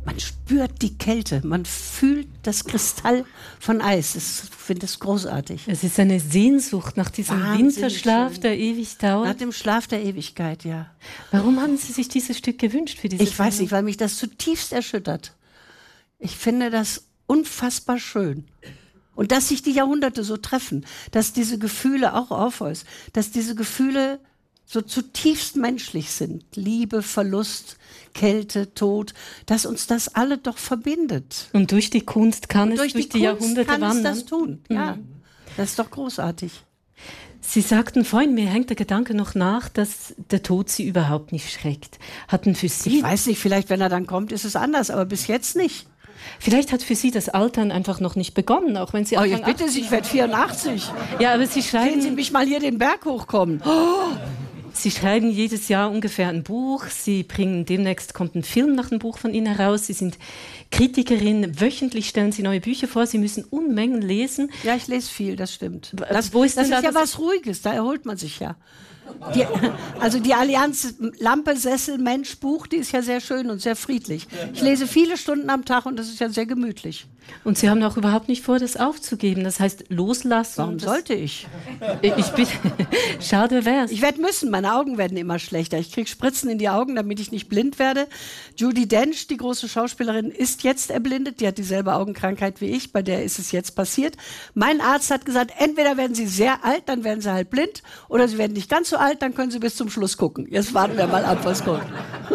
Man spürt die Kälte, man fühlt das Kristall von Eis. Ich finde es großartig. Es ist eine Sehnsucht nach diesem Winterschlaf, schön. Der ewig dauert. Nach dem Schlaf der Ewigkeit, ja. Warum haben Sie sich dieses Stück gewünscht für diese Ich weiß nicht, weil mich das zutiefst erschüttert. Ich finde das unfassbar schön. Und dass sich die Jahrhunderte so treffen, dass diese Gefühle auch Orpheus, dass diese Gefühle so zutiefst menschlich sind. Liebe, Verlust, Kälte, Tod, dass uns das alle doch verbindet. Und durch die Kunst kann es durch die Jahrhunderte wandern. Kann es das tun, ja. Das ist doch großartig. Sie sagten vorhin, mir hängt der Gedanke noch nach, dass der Tod Sie überhaupt nicht schreckt. Hatten für Sie... Ich weiß nicht, vielleicht wenn er dann kommt, ist es anders, aber bis jetzt nicht. Vielleicht hat für Sie das Altern einfach noch nicht begonnen, auch wenn Sie... Ich bitte Sie, ich werde 84. Ja, aber Sie schreiben... Sehen Sie mich mal hier den Berg hochkommen. Sie schreiben jedes Jahr ungefähr ein Buch. Sie bringen, demnächst kommt ein Film nach dem Buch von Ihnen heraus. Sie sind Kritikerin. Wöchentlich stellen Sie neue Bücher vor. Sie müssen Unmengen lesen. Ja, ich lese viel, das stimmt. Das ist ja was Ruhiges, da erholt man sich ja. Die Allianz Lampe, Sessel, Mensch, Buch, die ist ja sehr schön und sehr friedlich. Ich lese viele Stunden am Tag und das ist ja sehr gemütlich. Und Sie haben auch überhaupt nicht vor, das aufzugeben. Das heißt, loslassen. Warum sollte ich? Ich bin schade wär's. Ich werde müssen, meine Augen werden immer schlechter. Ich kriege Spritzen in die Augen, damit ich nicht blind werde. Judi Dench, die große Schauspielerin, ist jetzt erblindet. Die hat dieselbe Augenkrankheit wie ich, bei der ist es jetzt passiert. Mein Arzt hat gesagt, entweder werden Sie sehr alt, dann werden Sie halt blind, oder Sie werden nicht ganz so alt, dann können Sie bis zum Schluss gucken. Jetzt warten wir mal ab, was kommt.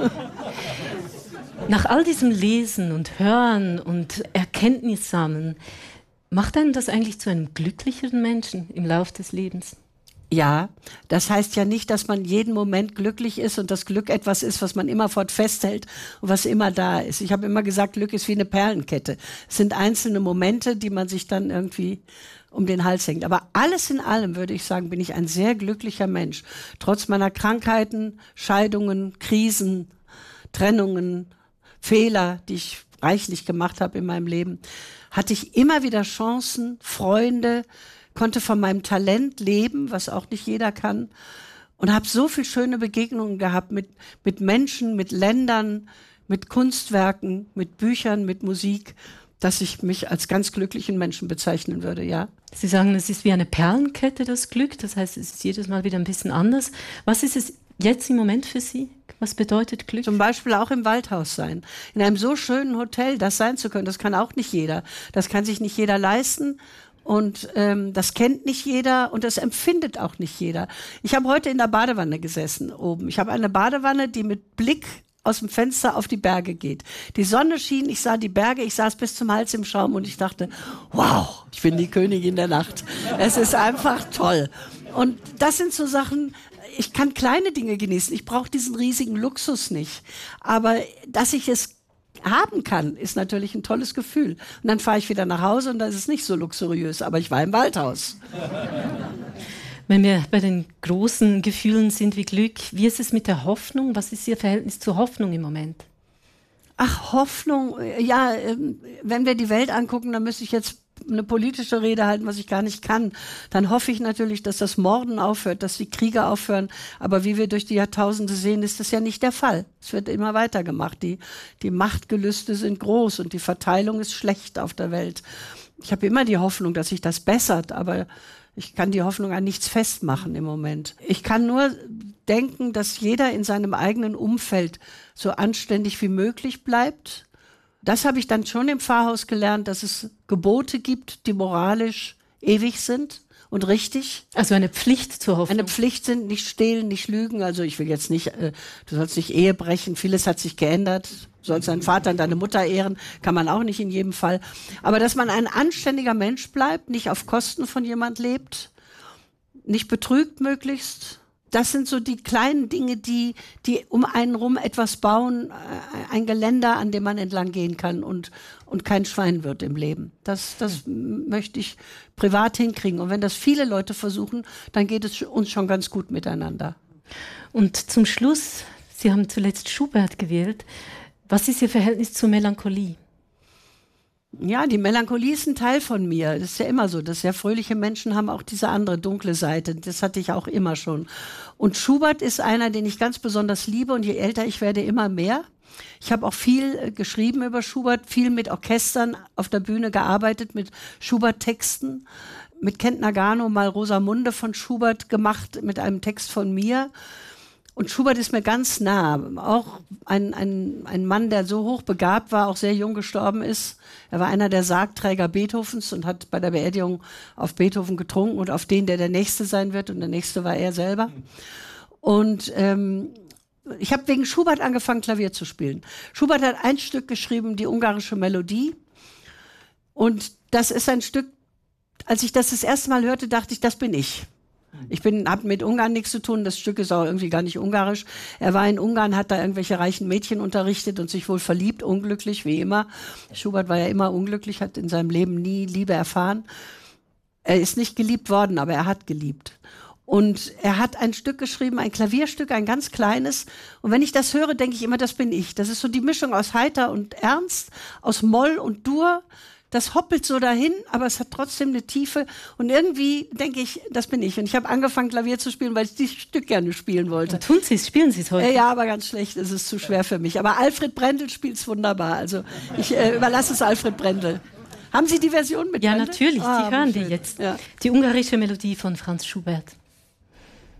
Nach all diesem Lesen und Hören und Erkenntnis sammeln, macht einen das eigentlich zu einem glücklicheren Menschen im Lauf des Lebens? Ja, das heißt ja nicht, dass man jeden Moment glücklich ist und das Glück etwas ist, was man immerfort festhält und was immer da ist. Ich habe immer gesagt, Glück ist wie eine Perlenkette. Es sind einzelne Momente, die man sich dann irgendwie um den Hals hängt. Aber alles in allem, würde ich sagen, bin ich ein sehr glücklicher Mensch. Trotz meiner Krankheiten, Scheidungen, Krisen, Trennungen, Fehler, die ich reichlich gemacht habe in meinem Leben, hatte ich immer wieder Chancen, Freunde, konnte von meinem Talent leben, was auch nicht jeder kann, und habe so viel schöne Begegnungen gehabt mit Menschen, mit Ländern, mit Kunstwerken, mit Büchern, mit Musik, dass ich mich als ganz glücklichen Menschen bezeichnen würde, ja. Sie sagen, es ist wie eine Perlenkette, das Glück, das heißt, es ist jedes Mal wieder ein bisschen anders. Was ist es jetzt im Moment für Sie? Was bedeutet Glück? Zum Beispiel auch im Waldhaus sein. In einem so schönen Hotel, das sein zu können, das kann auch nicht jeder. Das kann sich nicht jeder leisten. Und das kennt nicht jeder und das empfindet auch nicht jeder. Ich habe heute in der Badewanne gesessen oben. Ich habe eine Badewanne, die mit Blick aus dem Fenster auf die Berge geht. Die Sonne schien, ich sah die Berge, ich saß bis zum Hals im Schaum und ich dachte, wow, ich bin die Königin der Nacht. Es ist einfach toll. Und das sind so Sachen, ich kann kleine Dinge genießen. Ich brauche diesen riesigen Luxus nicht. Aber dass ich es haben kann, ist natürlich ein tolles Gefühl. Und dann fahre ich wieder nach Hause und da ist es nicht so luxuriös, aber ich war im Waldhaus. Wenn wir bei den großen Gefühlen sind wie Glück, wie ist es mit der Hoffnung? Was ist Ihr Verhältnis zur Hoffnung im Moment? Ach, Hoffnung, ja, wenn wir die Welt angucken, dann müsste ich jetzt eine politische Rede halten, was ich gar nicht kann. Dann hoffe ich natürlich, dass das Morden aufhört, dass die Kriege aufhören. Aber wie wir durch die Jahrtausende sehen, ist das ja nicht der Fall. Es wird immer weitergemacht. Die Machtgelüste sind groß und die Verteilung ist schlecht auf der Welt. Ich habe immer die Hoffnung, dass sich das bessert, aber ich kann die Hoffnung an nichts festmachen im Moment. Ich kann nur denken, dass jeder in seinem eigenen Umfeld so anständig wie möglich bleibt. Das habe ich dann schon im Pfarrhaus gelernt, dass es Gebote gibt, die moralisch ewig sind und richtig. Also eine Pflicht zur Hoffnung. Eine Pflicht sind, nicht stehlen, nicht lügen. Also ich will jetzt nicht, du sollst nicht Ehe brechen. Vieles hat sich geändert. Du sollst deinen Vater und deine Mutter ehren. Kann man auch nicht in jedem Fall. Aber dass man ein anständiger Mensch bleibt, nicht auf Kosten von jemand lebt, nicht betrügt möglichst. Das sind so die kleinen Dinge, die um einen rum etwas bauen, ein Geländer, an dem man entlang gehen kann und kein Schwein wird im Leben. Das möchte ich privat hinkriegen. Und wenn das viele Leute versuchen, dann geht es uns schon ganz gut miteinander. Und zum Schluss, Sie haben zuletzt Schubert gewählt. Was ist Ihr Verhältnis zur Melancholie? Ja, die Melancholie ist ein Teil von mir. Das ist ja immer so, dass sehr fröhliche Menschen haben auch diese andere dunkle Seite. Das hatte ich auch immer schon. Und Schubert ist einer, den ich ganz besonders liebe und je älter ich werde, immer mehr. Ich habe auch viel geschrieben über Schubert, viel mit Orchestern auf der Bühne gearbeitet, mit Schubert-Texten. Mit Kent Nagano mal Rosamunde von Schubert gemacht, mit einem Text von mir. Und Schubert ist mir ganz nah. Auch ein Mann, der so hochbegabt war, auch sehr jung gestorben ist. Er war einer der Sargträger Beethovens und hat bei der Beerdigung auf Beethoven getrunken und auf den, der der Nächste sein wird. Und der Nächste war er selber. Und ich habe wegen Schubert angefangen, Klavier zu spielen. Schubert hat ein Stück geschrieben, die ungarische Melodie. Und das ist ein Stück, als ich das erste Mal hörte, dachte ich, das bin ich. Ich habe mit Ungarn nichts zu tun, das Stück ist auch irgendwie gar nicht ungarisch. Er war in Ungarn, hat da irgendwelche reichen Mädchen unterrichtet und sich wohl verliebt, unglücklich, wie immer. Schubert war ja immer unglücklich, hat in seinem Leben nie Liebe erfahren. Er ist nicht geliebt worden, aber er hat geliebt. Und er hat ein Stück geschrieben, ein Klavierstück, ein ganz kleines. Und wenn ich das höre, denke ich immer, das bin ich. Das ist so die Mischung aus heiter und ernst, aus Moll und Dur. Das hoppelt so dahin, aber es hat trotzdem eine Tiefe. Und irgendwie denke ich, das bin ich. Und ich habe angefangen, Klavier zu spielen, weil ich dieses Stück gerne spielen wollte. Und tun Sie es, spielen Sie es heute? Ja, aber ganz schlecht. Es ist zu schwer für mich. Aber Alfred Brendel spielt es wunderbar. Also ich überlasse es Alfred Brendel. Haben Sie die Version mit Ja, Brendel? natürlich. Sie hören die schön. jetzt. Ja. Die ungarische Melodie von Franz Schubert.